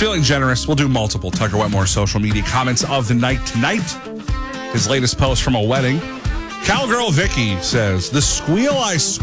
feeling generous. We'll do multiple Tucker Wetmore social media comments of the night tonight. His latest post from a wedding. Cowgirl Vicky says, the squeal I